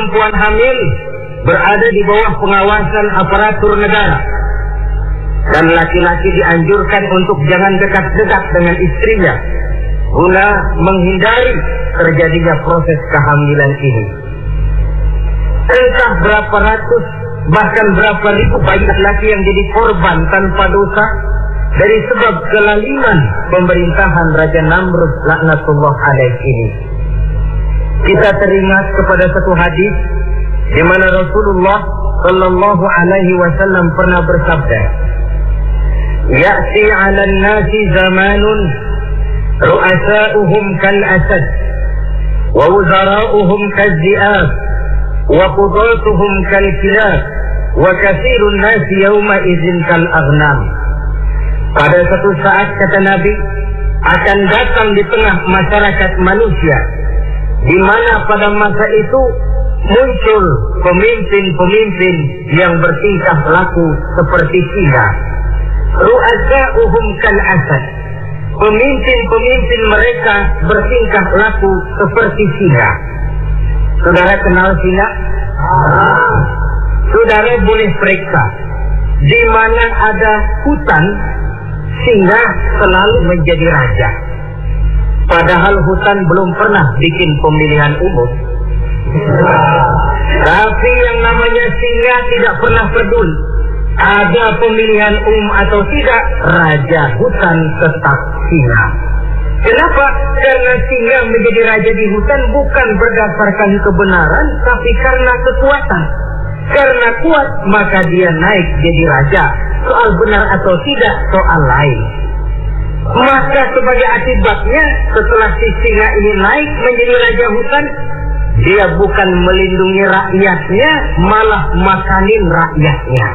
perempuan hamil berada di bawah pengawasan aparatur negara. Dan laki-laki dianjurkan untuk jangan dekat-dekat dengan istrinya guna menghindari terjadinya proses kehamilan ini. Entah berapa ratus bahkan berapa ribu bayi laki yang jadi korban tanpa dosa dari sebab kelaliman pemerintahan Raja Namrud laknatullah alaih ini. Kita teringat kepada satu hadis di mana Rasulullah sallallahu alaihi wasallam pernah bersabda, "Ya'ti 'alan nasi zamanun ru'asa'uhum kal asad wa wuzara'uhum kal zi'ab wa qudatuhum kal kilab wa katsirun nasi yawma idzin kal aghnam." Pada satu saat, kata Nabi, akan datang di tengah masyarakat manusia di mana pada masa itu muncul pemimpin-pemimpin yang bertingkah laku seperti singa. Ru'asa'uhum kal asad. Pemimpin-pemimpin mereka bertingkah laku seperti singa. Saudara kenal singa? Saudara boleh periksa. Di mana ada hutan, singa selalu menjadi raja. Padahal hutan belum pernah bikin pemilihan umum. Tapi yang namanya singa tidak pernah peduli ada pemilihan umum atau tidak, raja hutan tetap singa. Kenapa? Karena singa menjadi raja di hutan bukan berdasarkan kebenaran, tapi karena kekuatan. Karena kuat maka dia naik jadi raja. Soal benar atau tidak soal lain. Maka sebagai akibatnya setelah si singa ini naik menjadi raja hutan, dia bukan melindungi rakyatnya, malah makanin rakyatnya.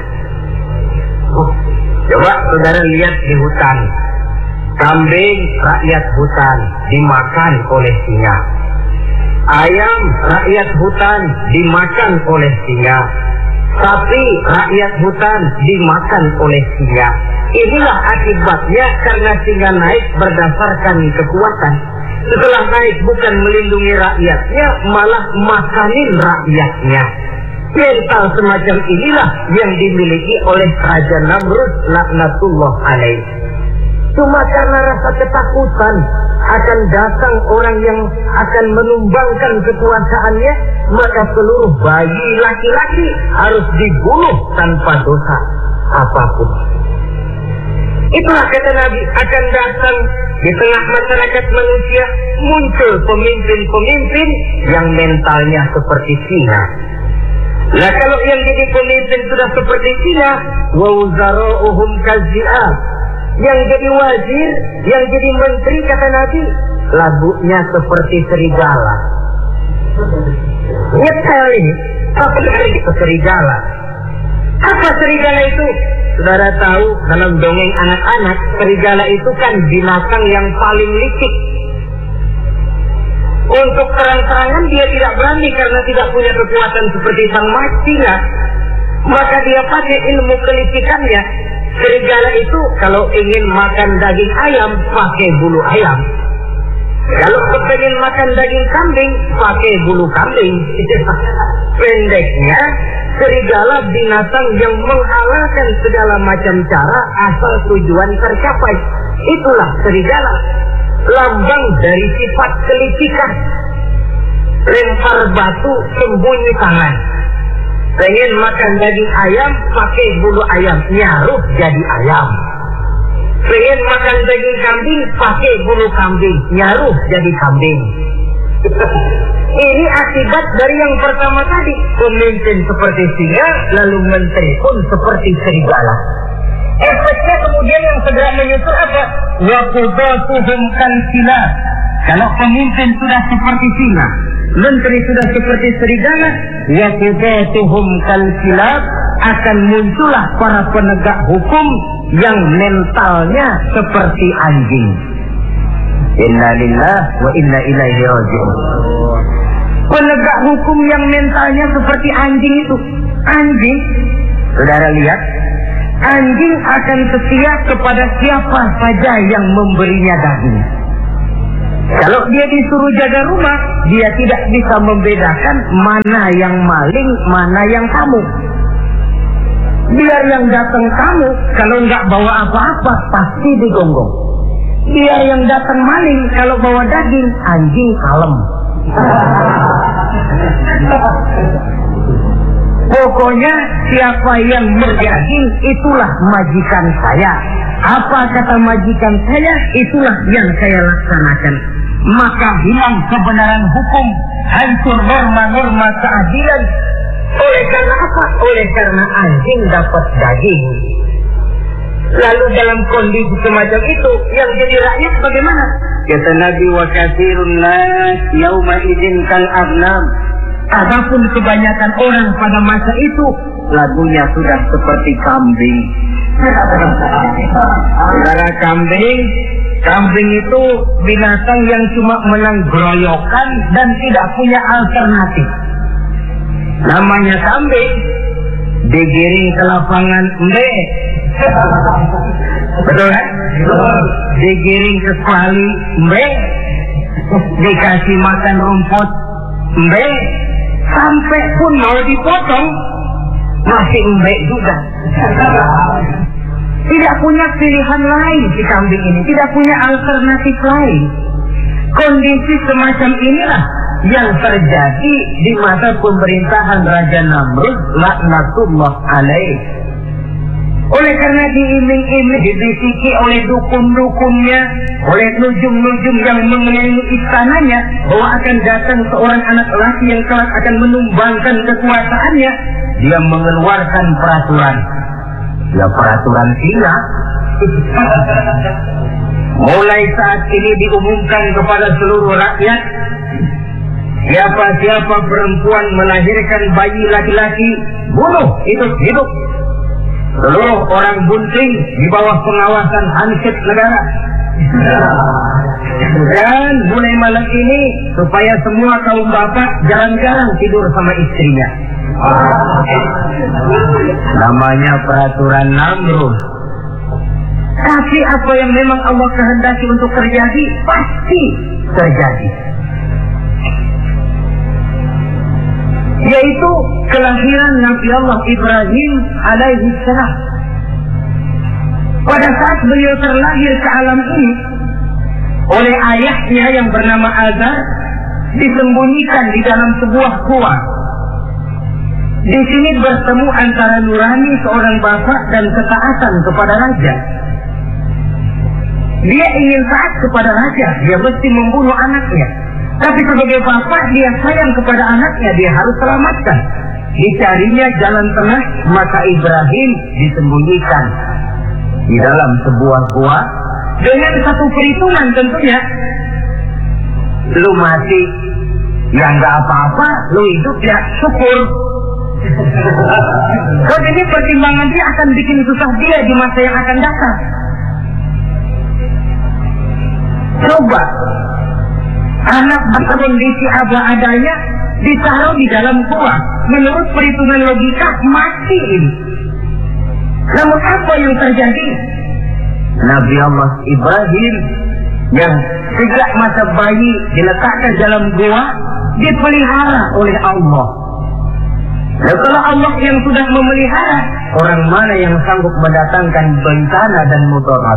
Coba saudara lihat di hutan, kambing rakyat hutan dimakan oleh singa, ayam rakyat hutan dimakan oleh singa, sapi rakyat hutan dimakan oleh singa. Inilah akibatnya karena singa naik berdasarkan kekuatan. Setelah naik bukan melindungi rakyatnya, malah makanin rakyatnya. Mental semacam inilah yang dimiliki oleh Raja Namrud laknatullah alaih. Cuma karena rasa ketakutan akan datang orang yang akan menumbangkan kekuasaannya, maka seluruh bayi laki-laki harus dibunuh tanpa dosa apapun. Itulah kata Nabi, akan datang di tengah masyarakat manusia muncul pemimpin-pemimpin yang mentalnya seperti singa. Nah kalau yang jadi pemimpin sudah seperti singa, wa wuzara'uhum kazi'ab, yang jadi wazir, yang jadi menteri, kata Nabi, lagunya seperti serigala. Nyetel ini, apa itu serigala? Apa serigala itu? Saudara tahu dalam dongeng anak-anak, serigala itu kan binatang yang paling licik. Untuk terang-terangan dia tidak berani karena tidak punya kekuatan seperti sang singa. Maka dia pakai ilmu kelicikannya. Serigala itu kalau ingin makan daging ayam, pakai bulu ayam. Kalau ingin makan daging kambing, pakai bulu kambing. Pendeknya, serigala binatang yang menghalalkan segala macam cara asal tujuan tercapai. Itulah serigala, lambang dari sifat kelicikan. Lempar batu, sembunyi tangan. Pengen makan daging ayam, pakai bulu ayam, nyaruh jadi ayam. Pengen makan daging kambing, pakai bulu kambing, nyaruh jadi kambing. Ini akibat dari yang pertama tadi, pemimpin seperti singa, lalu menteri pun seperti serigala. Efeknya kemudian yang segera menyusul apa? Wa qudatuhum kal kilab. Kalau pemimpin sudah seperti singa, menteri sudah seperti serigala, wa qudatuhum kal kilab, akan muncullah para penegak hukum yang mentalnya seperti anjing. Inna lillahi wa inna ilaihi raji'un. Penegak hukum yang mentalnya seperti anjing itu. Anjing, saudara lihat, anjing akan setia kepada siapa saja yang memberinya daging. Kalau dia disuruh jaga rumah, dia tidak bisa membedakan mana yang maling, mana yang tamu. Biar yang datang tamu, kalau nggak bawa apa-apa, pasti digonggong. Biar yang datang maling, kalau bawa daging, anjing kalem. Pokoknya siapa yang berdaging, itulah majikan saya. Apa kata majikan saya, itulah yang saya laksanakan. Maka hilang kebenaran hukum, hancur norma-norma keadilan. Oleh karena apa? Oleh karena anjing dapat daging. Lalu dalam kondisi semacam itu, yang jadi rakyat bagaimana? Kata Nabi, wa katsirun nas yauma idzin kal aghnam. Adapun kebanyakan orang pada masa itu, lagunya sudah seperti kambing. Saudara, kambing itu binatang yang cuma menang geroyokan dan tidak punya alternatif. Namanya kambing, digiring ke lapangan embe. Betul kan? Digiring ke kuali embe, dikasih makan rumput embe, sampai pun mau dipotong masih embe juga. Tidak punya pilihan lain si kambing ini, tidak punya alternatif lain. Kondisi semacam inilah yang terjadi di masa pemerintahan Raja Namrud laknatullah alaih. Oleh karena diiming-iming, dibisiki oleh dukun-dukunnya, oleh nujum-nujum yang mengelilingi istananya, bahwa akan datang seorang anak laki yang kelak akan menumbangkan kekuasaannya, dia mengeluarkan peraturan. Ya, peraturan singa. Mulai saat ini diumumkan kepada seluruh rakyat, siapa-siapa perempuan melahirkan bayi laki-laki, bunuh hidup-hidup. Seluruh orang bunting di bawah pengawasan Hansip negara. Dan mulai malam ini, supaya semua kaum bapak jarang-jarang tidur sama istrinya. Namanya peraturan Namrud. Tapi apa yang memang Allah kehendaki untuk terjadi, pasti terjadi. Yaitu kelahiran Nabi Allah Ibrahim alaihi salam. Pada saat beliau terlahir ke alam ini, oleh ayahnya yang bernama Azar, disembunyikan di dalam sebuah gua. Di sini bertemu antara nurani seorang bapak dan ketaatan kepada raja. Dia ingin taat kepada raja, dia mesti membunuh anaknya. Tapi sebagai bapak, dia sayang kepada anaknya, dia harus selamatkan. Dicarinya jalan tengah, maka Ibrahim disembunyikan di dalam sebuah gua dengan satu perhitungan tentunya. Lu mati, ya nggak apa-apa, lu hidup ya syukur. Kalau ini pertimbangan dia akan bikin susah dia di masa yang akan datang. Coba anak berkondisi apa adanya ditaruh di dalam gua, menurut perhitungan logika mati ini. Namun apa yang terjadi? Nabi Allah Ibrahim yang sejak masa bayi diletakkan dalam gua, dipelihara oleh Allah. Dan kalau Allah yang sudah memelihara, orang mana yang sanggup mendatangkan bencana dan mudarat?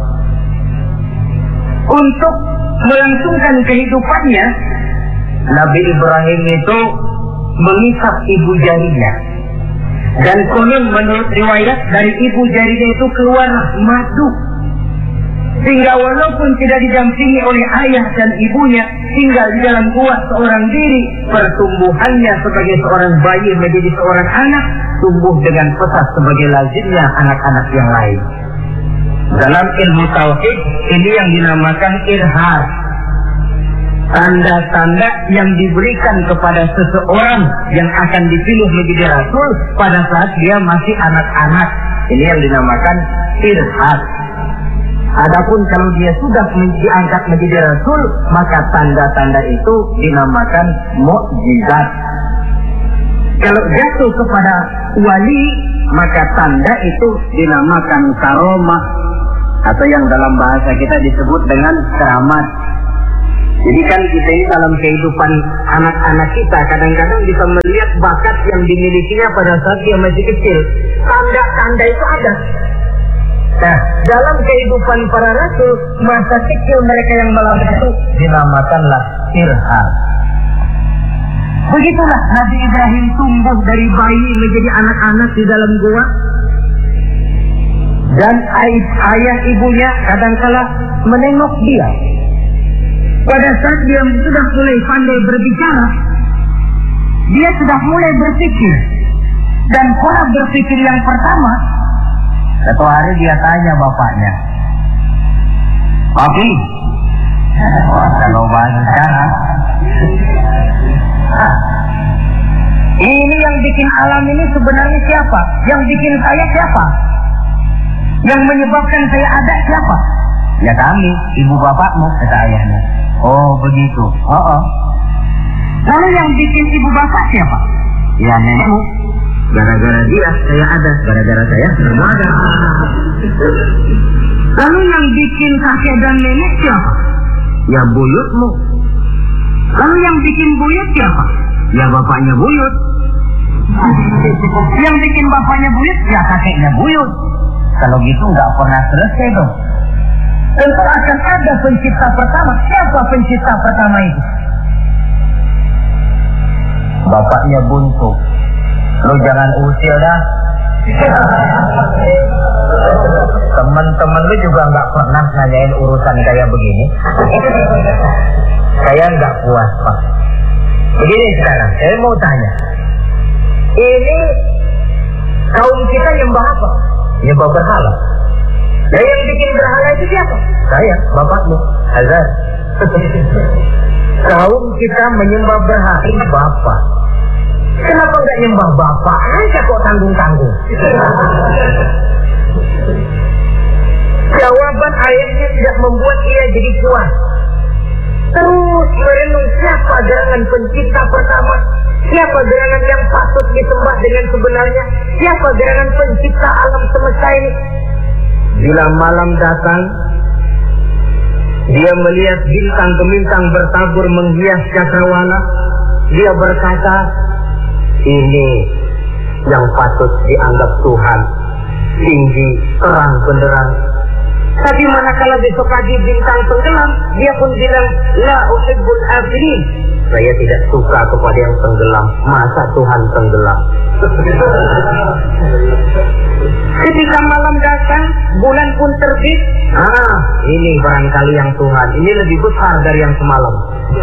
Untuk melangsungkan kehidupannya, Nabi Ibrahim itu mengisap ibu jarinya. Dan konon menurut riwayat dari ibu jarinya itu keluar madu. Sehingga walaupun tidak didampingi oleh ayah dan ibunya, tinggal di dalam gua seorang diri, pertumbuhannya sebagai seorang bayi menjadi seorang anak, tumbuh dengan pesat sebagai lazimnya anak-anak yang lain. Dalam ilmu tauhid, ini yang dinamakan irhas. Tanda-tanda yang diberikan kepada seseorang yang akan dipilih menjadi rasul pada saat dia masih anak-anak. Ini yang dinamakan irhas. Adapun kalau dia sudah diangkat menjadi rasul, maka tanda-tanda itu dinamakan mukjizat. Kalau jatuh kepada wali, maka tanda itu dinamakan karomah, atau yang dalam bahasa kita disebut dengan keramat. Jadi kan kita ini dalam kehidupan anak-anak kita kadang-kadang bisa melihat bakat yang dimilikinya pada saat dia masih kecil. Tanda-tanda itu ada. Nah, dalam kehidupan para rasul, masa kecil mereka yang melakukan itu dinamakanlah irhal. Begitulah Nabi Ibrahim tumbuh dari bayi menjadi anak-anak di dalam gua. Dan ayah ibunya kadangkala menengok dia. Pada saat dia sudah mulai pandai berbicara, dia sudah mulai berpikir. Dan pola berpikir yang pertama, satu hari dia tanya bapaknya, "Papi, kalau bahasa ini yang bikin alam ini sebenarnya siapa? Yang bikin saya siapa? Yang menyebabkan saya ada siapa?" "Ya kami, ibu bapakmu," kata ayahnya. "Oh begitu." "Oh. Lalu yang bikin ibu bapak siapa?" "Ya nenekmu. Gara-gara dia saya ada, gara-gara saya semua ada." "Lalu yang bikin kakek dan nenek siapa?" "Ya buyutmu." "Lalu yang bikin buyut siapa?" "Ya bapaknya buyut." "Yang bikin bapaknya buyut, ya kakeknya buyut." Kalau gitu nggak pernah selesai dong. Tentu akan ada pencipta pertama. Siapa pencipta pertama itu? Bapaknya buntu. Lu jangan usil dah. Teman-teman lu juga nggak pernah nanyain urusan kayak begini. Saya nggak puas, Pak. Begini sekarang, saya mau tanya. Ini kaum kita nyembah apa? Nyembah berhala. Nah, yang bikin berhala itu siapa? Saya, bapakmu, Azhar. Kaum kita menyembah berhala, bapak. Kenapa nggak nyembah bapak aja kok tanggung-tanggung? Jawaban ayahnya tidak membuat ia jadi puas. Terus merenung siapa gerangan pencipta pertama, siapa gerangan yang patut disembah dengan sebenarnya, siapa gerangan pencipta alam semesta ini. Bila malam datang, dia melihat bintang gemintang bertabur menghias cakrawala. Dia berkata, "Ini yang patut dianggap Tuhan, tinggi, terang benderang." Tapi manakala besok pagi bintang tenggelam, dia pun bilang, "La uhibbul afilin." Saya tidak suka kepada yang tenggelam. Masa Tuhan tenggelam? Ketika malam datang, bulan pun terbit. Ini barangkali yang Tuhan. Ini lebih besar dari yang semalam.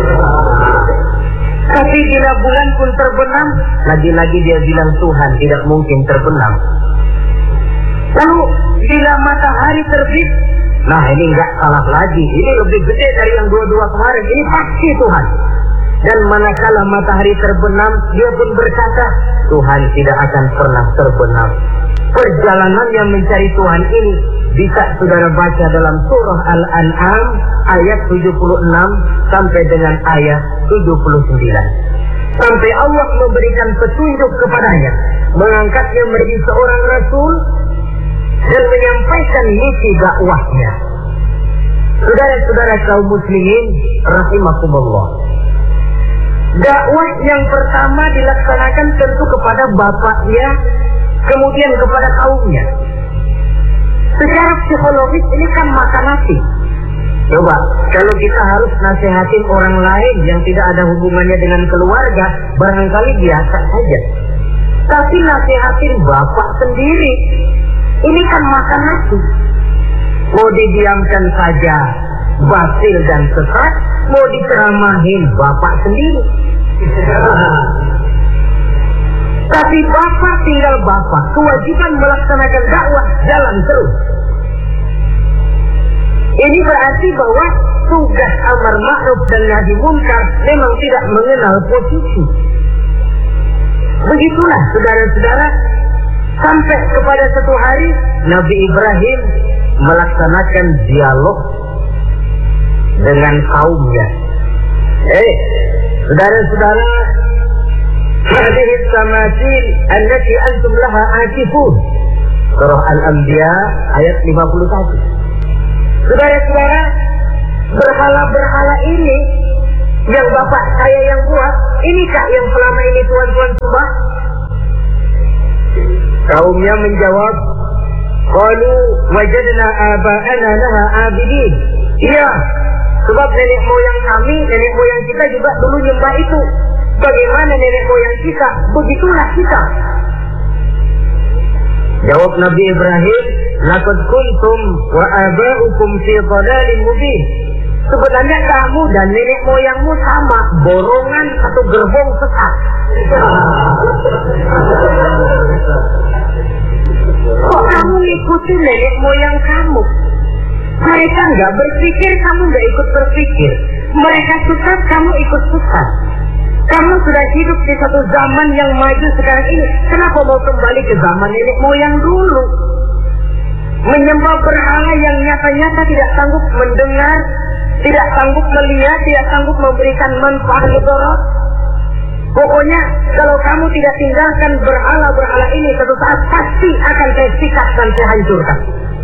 Tapi bila bulan pun terbenam, lagi-lagi dia bilang Tuhan tidak mungkin terbenam. Lalu bila matahari terbit, nah ini enggak salah lagi. Ini lebih gede dari yang dua-dua kemarin. Ini pasti Tuhan. Dan manakala matahari terbenam, dia pun berkata, Tuhan tidak akan pernah terbenam. Perjalanan yang mencari Tuhan ini bisa saudara baca dalam surah Al-An'am ayat 76 sampai dengan ayat 79. Sampai Allah memberikan petunjuk kepadanya, mengangkatnya menjadi seorang rasul dan menyampaikan misi dakwahnya. Saudara-saudara kaum muslimin rahimakumullah, dakwah yang pertama dilaksanakan tentu kepada bapaknya, kemudian kepada kaumnya. Secara psikologis ini kan makan nasi. Coba, kalau kita harus nasihatin orang lain yang tidak ada hubungannya dengan keluarga, barangkali biasa saja. Tapi nasihatin bapak sendiri, ini kan makan nasi. Mau didiamkan saja, batil dan sesat, mau diceramahin bapak sendiri. Tapi bapak tinggal bapak, kewajiban melaksanakan dakwah jalan terus. Ini berarti bahwa tugas amar ma'ruf dan nahi munkar memang tidak mengenal posisi. Begitulah saudara-saudara, sampai kepada satu hari Nabi Ibrahim melaksanakan dialog dengan kaumnya. Saudara-saudara, hadhihi tamathil allati antum laha aakifun. Surah Al-Anbiya ayat 51. Saudara-saudara, berhala-berhala ini yang bapak saya yang buat, inikah yang selama ini tuan-tuan sembah? Kaumnya menjawab, qalu wajadna aba'ana laha abidin. Iya, sebab nenek moyang kami, nenek moyang kita juga dulu nyembah itu. Bagaimana nenek moyang kita, begitulah kita. Jawab Nabi Ibrahim, laqad kuntum wa aba'ukum fi dhalalin mubin. Sebenarnya kamu dan nenek moyangmu sama, borongan atau gerbong sesat. Kok kamu ikuti nenek moyang kamu? Mereka nggak berpikir, kamu nggak ikut berpikir. Mereka sesat, kamu ikut sesat. Kamu sudah hidup di satu zaman yang maju sekarang ini. Kenapa mau kembali ke zaman nenek moyang dulu? Menyembah berhala yang nyata-nyata tidak sanggup mendengar, tidak sanggup melihat, tidak sanggup memberikan manfaat mudarat. Pokoknya kalau kamu tidak tinggalkan berhala-berhala ini, suatu saat pasti akan saya sikat dan saya hancurkan.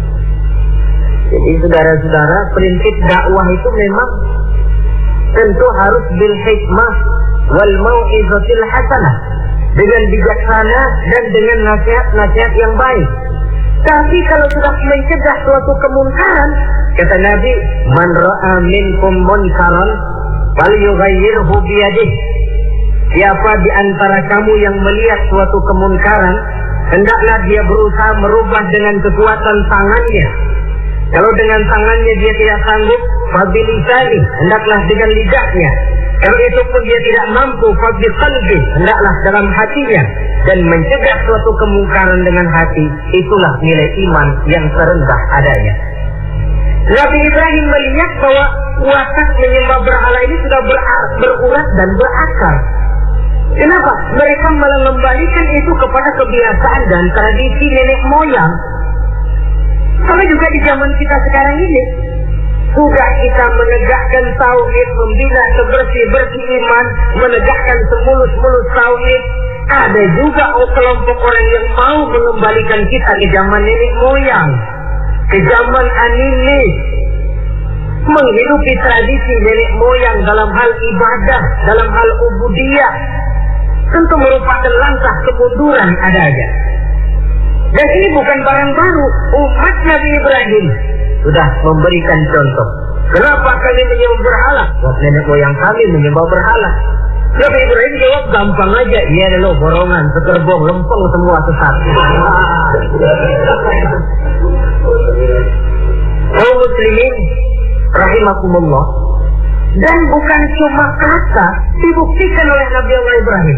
Jadi saudara-saudara, prinsip dakwah itu memang tentu harus bil hikmah wal mau'izatil hasanah, dengan bijaksana dan dengan nasihat-nasihat yang baik. Tapi kalau sudah mencegah suatu kemungkaran, kata Nabi, man ra'a minkum munkaran falyughayyirhu biyadihi. Siapa di antara kamu yang melihat suatu kemungkaran, hendaklah dia berusaha merubah dengan kekuatan tangannya. Kalau dengan tangannya dia tidak sanggup, fabilisani, hendaklah dengan lidahnya. Kalau itu pun dia tidak mampu, fabiqalbi, hendaklah dalam hatinya. Dan mencegah suatu kemungkaran dengan hati, itulah nilai iman yang terendah adanya. Nabi Ibrahim melihat bahwa watak menyembah berhala ini sudah berurat dan berakar. Kenapa? Mereka malah mengembalikan itu kepada kebiasaan dan tradisi nenek moyang. Sama juga di zaman kita sekarang ini. Sudah kita menegakkan tauhid, membina sebersih-bersih iman, menegakkan semulus-mulus tauhid. Ada juga kelompok orang yang mau mengembalikan kita ke zaman nenek moyang, ke zaman animis, menghidupi tradisi nenek moyang dalam hal ibadah, dalam hal ubudiyah. Tentu merupakan langkah kemunduran adanya. Dan ini bukan barang baru. Umat Nabi Ibrahim sudah memberikan contoh. Kenapa kami menyembah berhala? Wah, nenek moyang kami menyembah berhala. Nabi Ibrahim jawab gampang aja. Iya loh, borongan, sekerbong, lempeng semua sesat. Kaum muslimin rahimakumullah. Dan bukan cuma kata, dibuktikan oleh Nabi Allah Ibrahim.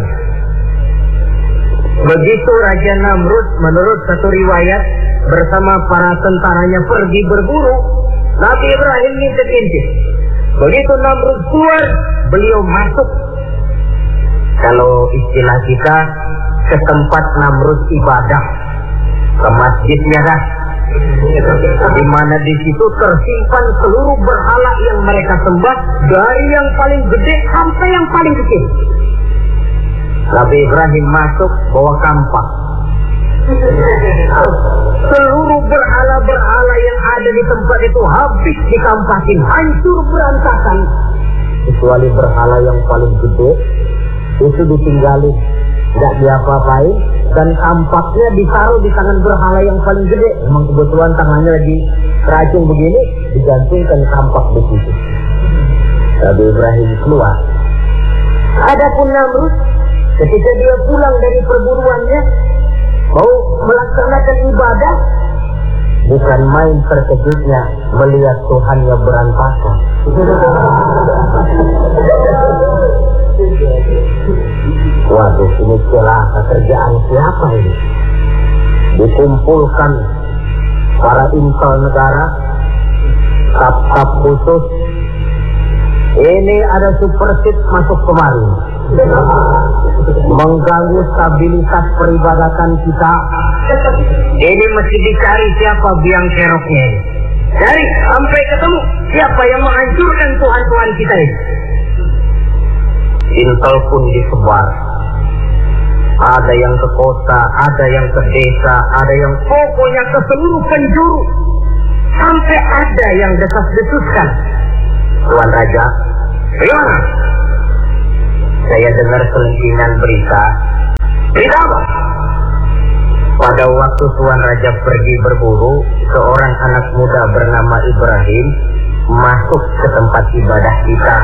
Begitu Raja Namrud menurut satu riwayat bersama para tentaranya pergi berburu, Nabi Ibrahim ngintip-ngintip. Begitu Namrud keluar, beliau masuk. Kalau istilah kita, ke tempat Namrud ibadah, ke masjidnya dah. Di mana di situ tersimpan seluruh berhala yang mereka sembah, dari yang paling gede sampai yang paling kecil. Nabi Ibrahim masuk bawa kampak. Seluruh berhala-berhala yang ada di tempat itu habis dikampakin, hancur berantakan. Kecuali berhala yang paling gede, itu ditinggalin, tidak diapa-apain, dan kampaknya ditaruh di tangan berhala yang paling gede. Memang kebetulan tangannya lagi racun begini, digantungkan kampak di situ. Nabi Ibrahim keluar. Adapun Namrud, ketika dia pulang dari perburuannya, mau melaksanakan ibadah, bukan main terkejutnya melihat Tuhannya berantakan. Waduh, ini celaka, kerjaan siapa ini? Dikumpulkan para intel negara, staf-staf khusus. Ini ada supersip masuk kemari, mengganggu stabilitas peribadatan kita. Ini mesti dicari siapa biang keroknya. Cari sampai ketemu siapa yang menghancurkan Tuhan-Tuhan kita ini. Intel pun disebar. Ada yang ke kota, ada yang ke desa, ada yang pokoknya ke seluruh penjuru. Sampai ada yang desas-desuskan. Tuan Raja, bagaimana? saya dengar selentingan berita. Berita apa? Pada waktu Tuan Raja pergi berburu, seorang anak muda bernama Ibrahim masuk ke tempat ibadah kita.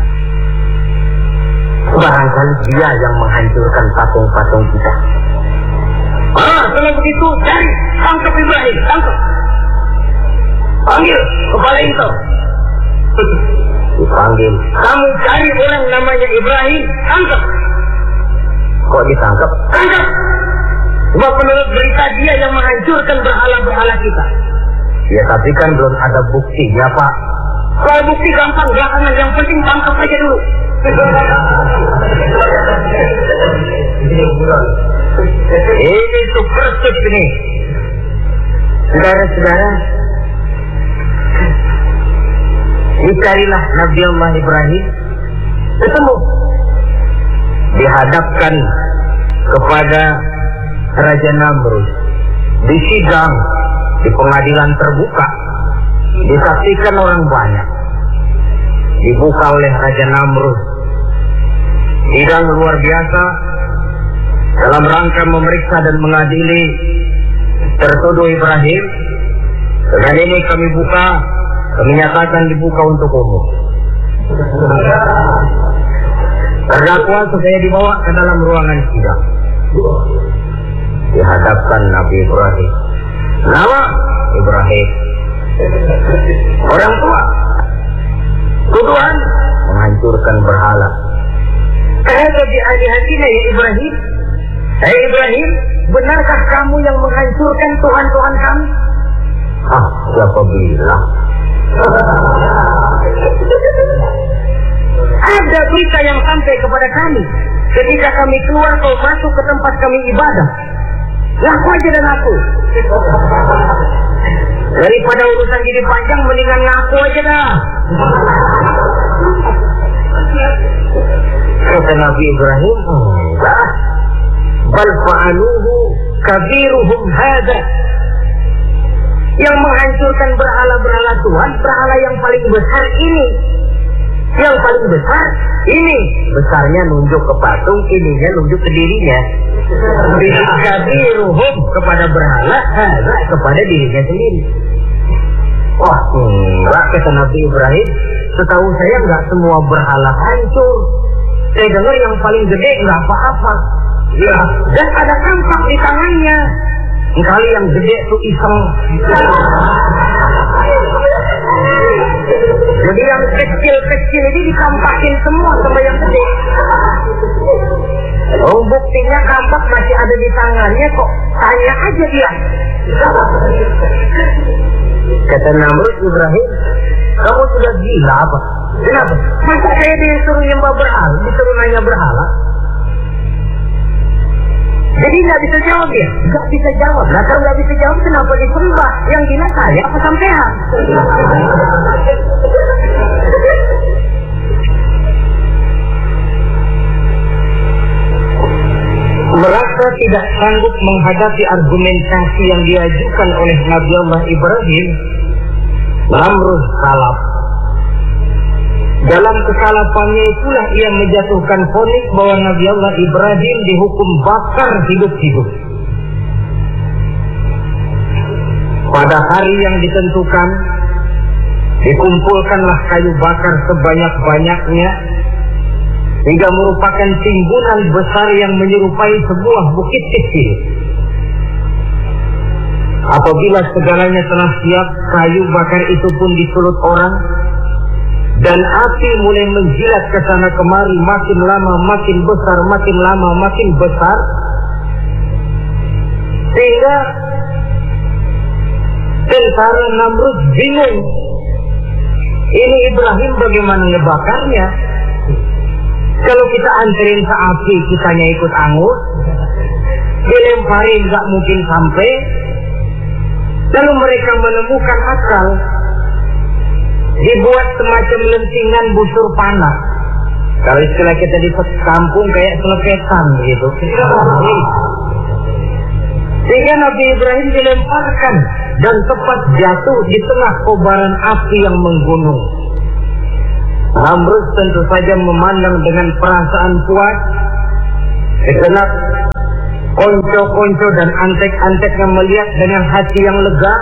Barangkali dia yang menghancurkan patung-patung kita. Kalau begitu, cari, tangkap Ibrahim, tangkap. Panggil kepala itu. Dipanggil. Kamu cari orang namanya Ibrahim, tangkap. Kok ditangkap? Tangkap. Sebab menurut berita dia yang menghancurkan berhala-berhala kita. Ya tapi kan belum ada buktinya, Pak. Kalau bukti gampang, belakangan, yang penting tangkap aja dulu. Ini super tip ini. Saudara-saudara, dicarilah Nabi Allah Ibrahim, ketemu, dihadapkan kepada Raja Namrud, disidang di pengadilan terbuka, disaksikan orang banyak, dibuka oleh Raja Namrud. Sidang luar biasa dalam rangka memeriksa dan mengadili tertuduh Ibrahim. Dengan ini kami nyatakan dibuka untuk umum. Terdakwa supaya dibawa ke dalam ruangan sidang. Dihadapkan Nabi Ibrahim. Nama Ibrahim. Orang tua. Tuduhan menghancurkan berhala. Kata di hati-hatinya ya Ibrahim. Hai Ibrahim, benarkah kamu yang menghancurkan Tuhan-Tuhan kami? Siapa bilang? Ada berita yang sampai kepada kami. Ketika kami keluar, kau masuk ke tempat kami ibadah. Ngaku aja dan aku. Daripada urusan jadi panjang, mendingan ngaku aja dah. Kata Nabi Ibrahim, enggak. Bal fa'aluhu kabiruhum hada. Yang menghancurkan berhala-berhala Tuhan, berhala yang paling besar ini. Yang paling besar ini. Besarnya nunjuk ke patung, ininya nunjuk ke dirinya. Kabiruhum kepada berhala, hada kepada dirinya sendiri. Wah, enggak, kata Nabi Ibrahim. Setahu saya enggak semua berhala hancur. Saya dengar yang paling gede enggak apa-apa. Ya, dan ada kampak di tangannya. Kali yang gede tuh iseng. Jadi yang kecil-kecil ini dikampakin semua sama yang gede. Oh, buktinya kampak masih ada di tangannya kok. Tanya aja dia. Kata Namrud, Ibrahim, kamu sudah gila apa? Kenapa? Masa saya disuruh nyembah berhala, disuruh nanya berhala? Jadi nggak bisa jawab ya? Nggak bisa jawab. Nah kalau nggak bisa jawab, kenapa disembah? Yang gila saya apa sampean? Merasa tidak sanggup menghadapi argumentasi yang diajukan oleh Nabi Allah Ibrahim, Namrud kalap. Dalam kekalapannya itulah ia menjatuhkan vonis bahwa Nabi Allah Ibrahim dihukum bakar hidup-hidup. Pada hari yang ditentukan, dikumpulkanlah kayu bakar sebanyak-banyaknya, hingga merupakan timbunan besar yang menyerupai sebuah bukit kecil. Apabila segalanya telah siap, kayu bakar itu pun disulut orang, dan api mulai menjilat ke sana kemari, makin lama makin besar, makin lama makin besar, sehingga tentara Namrud bingung. Ini Ibrahim bagaimana ngebakarnya? Kalau kita anterin ke api, kitanya ikut angus, dilemparin gak mungkin sampai. Lalu mereka menemukan akal, dibuat semacam lentingan busur panah. Kalau istilah kita di kampung kayak selepetan gitu. Sehingga Nabi Ibrahim dilemparkan dan tepat jatuh di tengah kobaran api yang menggunung. Namrud tentu saja memandang dengan perasaan puas. Segenap konco-konco dan antek-anteknya melihat dengan hati yang lega.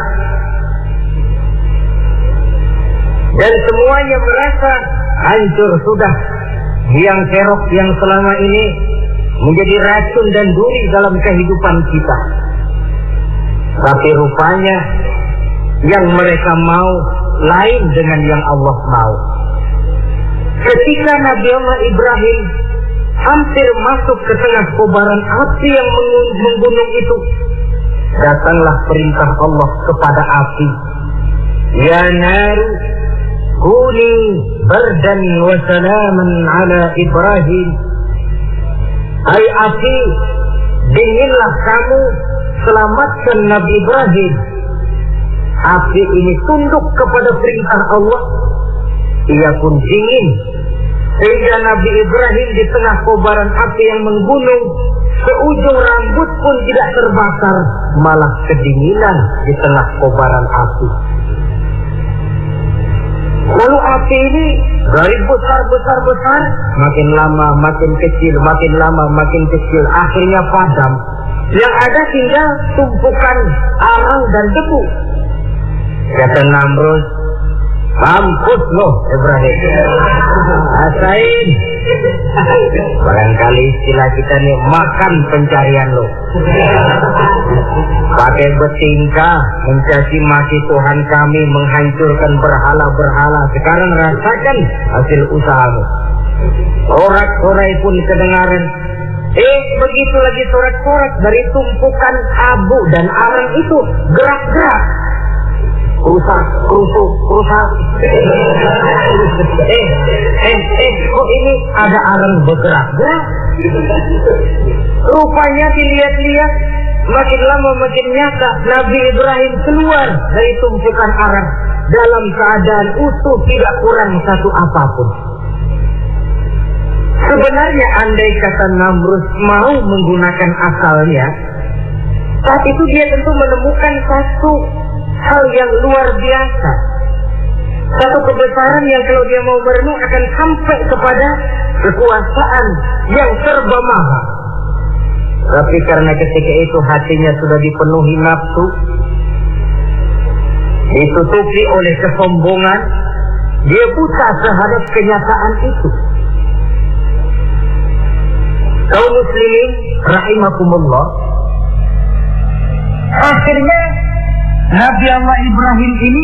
Dan semuanya merasa hancur sudah biang kerok yang selama ini menjadi racun dan duri dalam kehidupan kita. Tapi rupanya yang mereka mau lain dengan yang Allah mau. Ketika Nabi Allah Ibrahim hampir masuk ke tengah kobaran api yang menggunung itu, datanglah perintah Allah kepada api. Ya naru kuni bardan wa salaman ala Ibrahim. Hai api, dinginlah kamu, selamatkan Nabi Ibrahim. Api ini tunduk kepada perintah Allah. Ia pun dingin, sehingga Nabi Ibrahim di tengah kobaran api yang menggunung, seujung rambut pun tidak terbakar, malah kedinginan di tengah kobaran api. Lalu api ini dari besar, makin lama makin kecil, makin lama makin kecil, akhirnya padam. Yang ada tinggal tumpukan arang dan debu. Kata Namrud, mampus loh Ibrahim, rasain. Barangkali istilah kita nih, makan pencarian lo. Pakai bertingkah mencaci maki Tuhan kami, menghancurkan berhala-berhala. Sekarang rasakan hasil usahamu. Sorak-sorai pun kedengaran. Begitu lagi sorak-sorak dari tumpukan abu dan arang itu gerak-gerak. Rusak. Kok ini ada arang bergerak-gerak? Rupanya dilihat-lihat, makin lama makin nyata, Nabi Ibrahim keluar dari tumpukan arang dalam keadaan utuh, tidak kurang satu apapun. Sebenarnya andai kata Namrud mau menggunakan akalnya, saat itu dia tentu menemukan satu hal yang luar biasa, satu kebesaran yang kalau dia mau merenung akan sampai kepada kekuasaan yang serba maha. Tapi karena ketika itu hatinya sudah dipenuhi nafsu, ditutupi oleh kesombongan, dia buta terhadap kenyataan itu. Kaum muslimin rahimakumullah, akhirnya Nabi Allah Ibrahim ini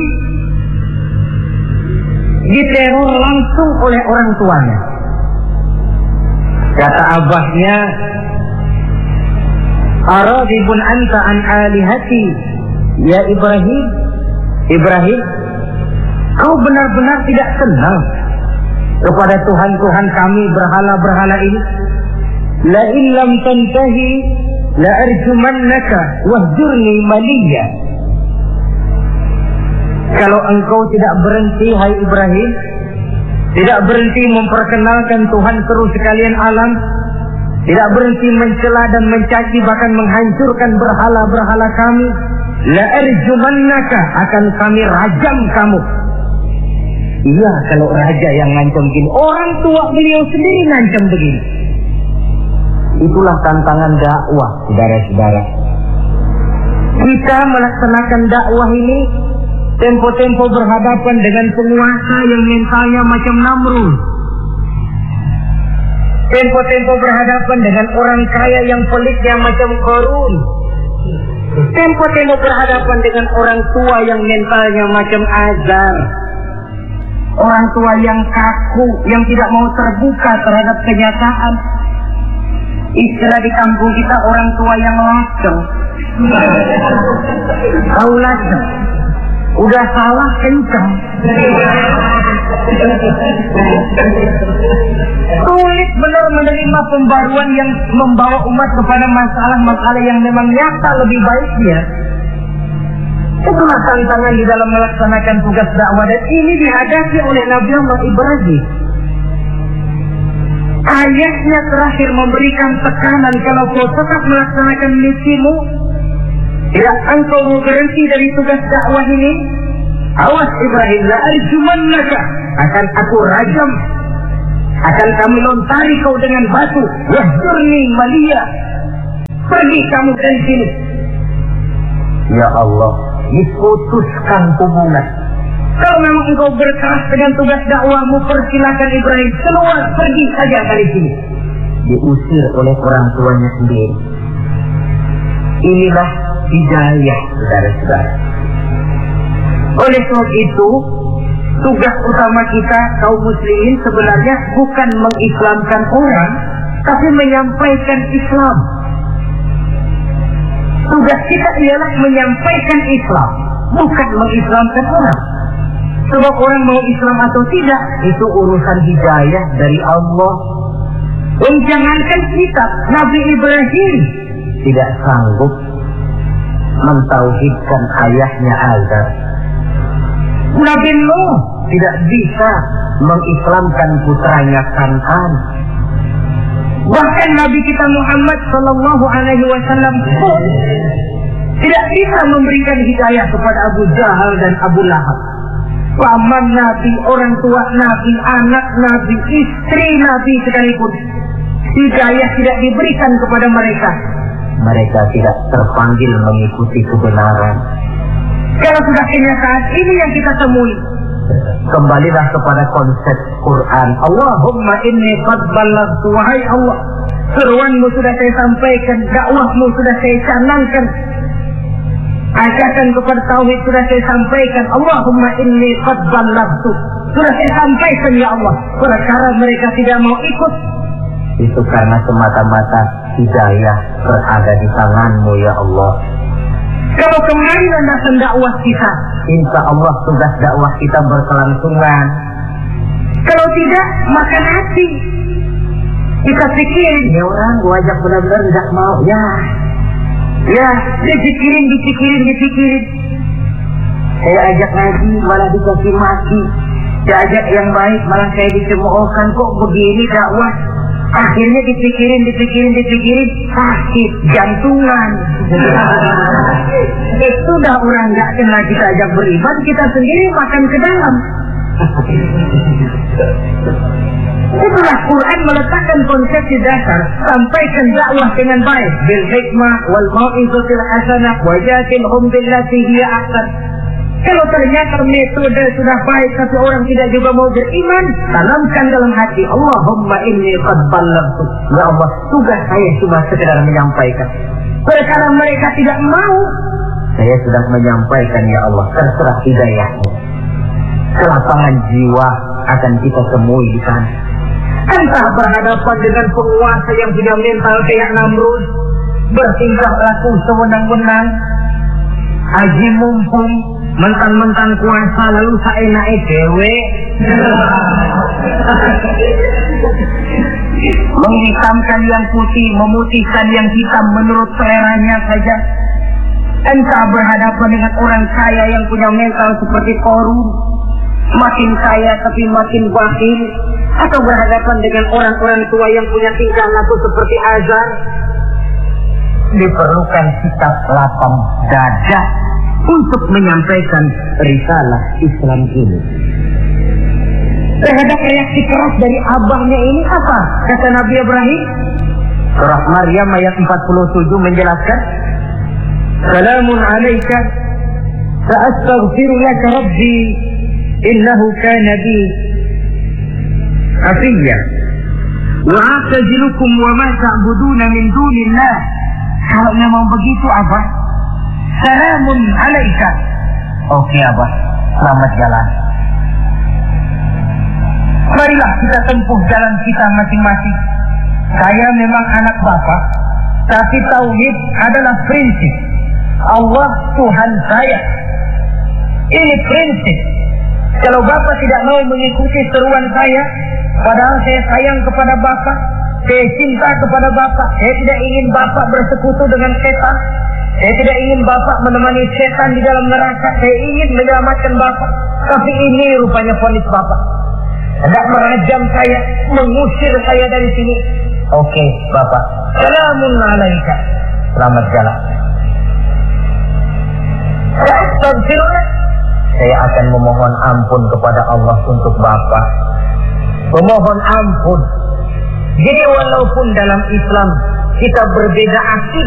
diteror langsung oleh orang tuanya. Kata abahnya, aradibun anta an alihati ya Ibrahim. Ibrahim, kau benar-benar tidak senang kepada Tuhan-Tuhan kami, berhala-berhala ini? La illam tantahi la arjumannaka wahjurni maliya. Kalau engkau tidak berhenti, hai Ibrahim, tidak berhenti memperkenalkan Tuhan seru sekalian alam, tidak berhenti mencela dan mencaci bahkan menghancurkan berhala-berhala kami, la arjumannaka, akan kami rajam kamu. Iya, kalau raja yang ngancam begini, orang tua beliau sendiri ngancam begini. Itulah tantangan dakwah, saudara-saudara. Kita melaksanakan dakwah ini tempo-tempo berhadapan dengan penguasa yang mentalnya macam Namrud. Tempo-tempo berhadapan dengan orang kaya yang pelitnya macam Qarun. Tempo-tempo berhadapan dengan orang tua yang mentalnya macam Azar. Orang tua yang kaku, yang tidak mau terbuka terhadap kenyataan. Istilah di kampung kita, orang tua yang laceng. Tahu laceng? Udah salah kencang. Sulit benar menerima pembaruan yang membawa umat kepada masalah-masalah yang memang nyata lebih baiknya. Itulah tantangan di dalam melaksanakan tugas dakwah, dan ini dihadapi oleh Nabi Allah Ibrahim. Ayahnya terakhir memberikan tekanan, kalau kau tetap melaksanakan misimu, tidak engkau mau berhenti dari tugas dakwah ini, awas Ibrahim, la arjumannaka, akan aku rajam, akan kami lontari kau dengan batu. Wahjurni malia, pergi kamu dari sini. Ya Allah, diputuskan hubungan. Kalau memang engkau berkeras dengan tugas dakwahmu, persilakan Ibrahim keluar, pergi saja dari sini. Diusir oleh orang tuanya sendiri. Inilah hidayah, saudara-saudara. Oleh sebab itu, tugas utama kita kaum muslimin sebenarnya bukan mengislamkan orang, tapi menyampaikan Islam. Tugas kita ialah menyampaikan Islam, bukan mengislamkan orang. Sebab orang mau Islam atau tidak, itu urusan hidayah dari Allah. Dan jangankan kita, Nabi Ibrahim tidak sanggup mentauhidkan ayahnya Azar. Nabi Nuh tidak bisa mengislamkan putranya Kan'an. Bahkan Nabi kita Muhammad Sallallahu Alaihi Wasallam pun tidak bisa memberikan hidayah kepada Abu Jahal dan Abu Lahab. Paman Nabi, orang tua Nabi, anak Nabi, istri Nabi sekalipun, hidayah tidak diberikan kepada mereka. Mereka tidak terpanggil mengikuti kebenaran. Kalau sudah kenyataan ini yang kita temui, kembalilah kepada konsep Quran. Allahumma inni qad ballaghtu, wahai Allah, seruanmu sudah saya sampaikan, dakwahmu sudah saya canangkan, ajakan kepada tauhid sudah saya sampaikan. Allahumma inni qad ballaghtu, sudah saya sampaikan ya Allah. Perkara mereka tidak mau ikut, itu karena semata-mata hidayah berada di tanganmu ya Allah. Kalau kemarin landasan dakwah kita, insya Allah tugas dakwah kita berkelangsungan. Kalau tidak, makan hati. Kita pikirin, ya orang gua ajak benar-benar nggak mau, ya, dipikirin. Saya ajak ngaji, malah dikasih mati. Saya ajak yang baik, malah saya dicemoohkan. Kok begini dakwah? Akhirnya dipikirin, sakit jantungan. Sudah orang nggak kena kita ajak beriman, kita sendiri makan ke dalam. Itulah Quran meletakkan konsepsi dasar, sampaikan dakwah dengan baik, bil hikmah wal mau'izatil hasanah wajadilhum billati hiya ahsan. Kalau ternyata metode sudah baik tapi orang tidak juga mau beriman, tanamkan dalam hati, Allahumma inni qad ballaghtu. Ya Allah, tugas saya cuma sekedar menyampaikan. Perkara mereka tidak mau, saya sudah menyampaikan ya Allah, terserah hidayahmu. Kelapangan jiwa akan kita temui di sana. Entah berhadapan dengan penguasa yang punya mental kayak Namrud, bertingkah laku sewenang-wenang, haji mumpung, mentan-mentan kuasa lalu saenake dewe, menghitamkan yang putih, memutihkan yang hitam menurut seleranya saja. Entah berhadapan dengan orang kaya yang punya mental seperti Qarun, makin kaya tapi makin bakhil, atau berhadapan dengan orang-orang tua yang punya tingkah laku seperti Azar. Diperlukan sikap lapang dada untuk menyampaikan risalah Islam ini. Terhadap reaksi keras dari abahnya ini apa? Kata Nabi Ibrahim, surah Maryam ayat 47 menjelaskan, Salamun alaika, sa'astaghfiru laka rabbi, innahu kana bi hafiyya, wa a'tazilukum wa ma ta'buduna min dunillah. Kalau memang begitu Abah, salamun alaika. Oke Abah, selamat jalan. Marilah kita tempuh jalan kita masing-masing. Saya memang anak Bapak, tapi tauhid adalah prinsip. Allah Tuhan saya. Ini prinsip. Kalau Bapak tidak mau mengikuti seruan saya, padahal saya sayang kepada Bapak, saya cinta kepada Bapak, saya tidak ingin Bapak bersekutu dengan setan, saya tidak ingin Bapak menemani setan di dalam neraka, saya ingin menyelamatkan Bapak. Tapi ini rupanya vonis Bapak, hendak merajam saya, mengusir saya dari sini. Oke Bapak, salamun alaika, selamat jalan. Astagfirullah, saya akan memohon ampun kepada Allah untuk Bapak. Memohon ampun. Jadi walaupun dalam Islam kita berbeda akidah,